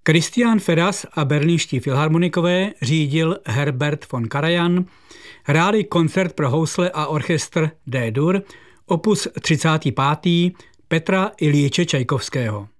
Christian Ferras a berlínští filharmonikové řídil Herbert von Karajan, hráli koncert pro housle a orchestr D-dur, opus 35. Petra Iljiče Čajkovského.